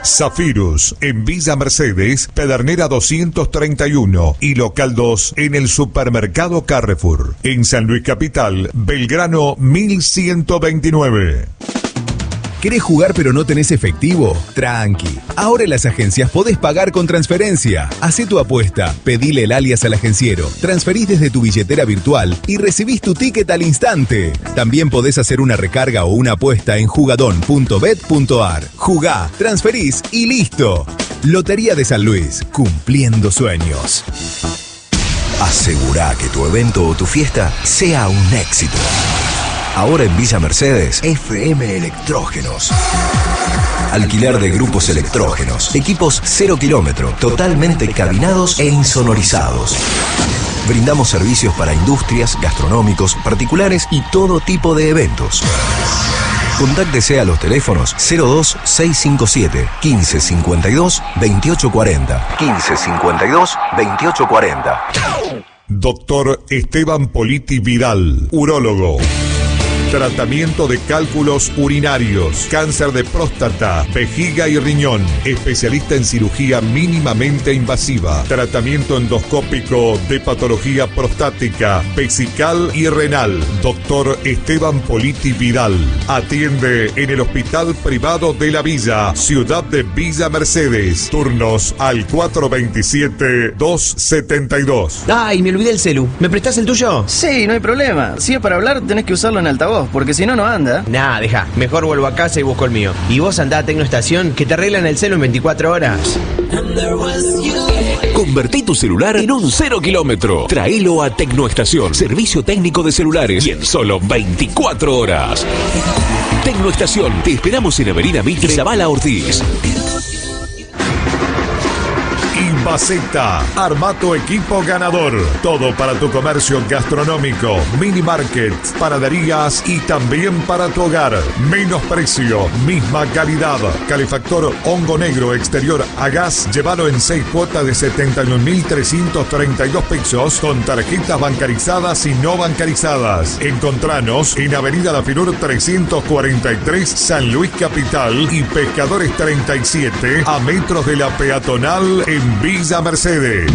Zafirus, en Villa Mercedes, Pedernera 231 y Local 2 en el Supermercado Carrefour. En San Luis Capital, Belgrano 1129. ¿Querés jugar pero no tenés efectivo? Tranqui. Ahora en las agencias podés pagar con transferencia. Hacé tu apuesta, pedile el alias al agenciero, transferís desde tu billetera virtual y recibís tu ticket al instante. También podés hacer una recarga o una apuesta en jugadon.bet.ar. Jugá, transferís y listo. Lotería de San Luis, cumpliendo sueños. Asegurá que tu evento o tu fiesta sea un éxito. Ahora en Villa Mercedes, FM Electrógenos. Alquiler de grupos electrógenos. Equipos 0 kilómetro, totalmente cabinados e insonorizados. Brindamos servicios para industrias, gastronómicos, particulares y todo tipo de eventos. Contáctese a los teléfonos 02657 1552 2840. 1552 2840. Doctor Esteban Politi Vidal, urólogo. Tratamiento de cálculos urinarios, cáncer de próstata, vejiga y riñón. Especialista en cirugía mínimamente invasiva. Tratamiento endoscópico de patología prostática, vesical y renal. Doctor Esteban Politi Vidal. Atiende en el Hospital Privado de la Villa, Ciudad de Villa Mercedes. Turnos al 427-272. Ay, me olvidé el celu. ¿Me prestás el tuyo? Sí, no hay problema. Si es para hablar, tenés que usarlo en altavoz, porque si no, no anda. Nah, deja. Mejor vuelvo a casa y busco el mío. Y vos andá a Tecnoestación, que te arreglan el celu en 24 horas. Convertí tu celular en un 0 kilómetro. Traelo a Tecnoestación, servicio técnico de celulares, y en solo 24 horas. Tecnoestación, te esperamos en Avenida Mitre y Zavala Ortiz. Ibaceta, arma tu equipo ganador. Todo para tu comercio gastronómico, mini market, panaderías y también para tu hogar. Menos precio, misma calidad. Calefactor Hongo Negro exterior a gas, llévalo en 6 cuotas de 71.332 pesos con tarjetas bancarizadas y no bancarizadas. Encontranos en Avenida La Firur 343, San Luis Capital y Pescadores 37, a metros de la peatonal en Villa Mercedes.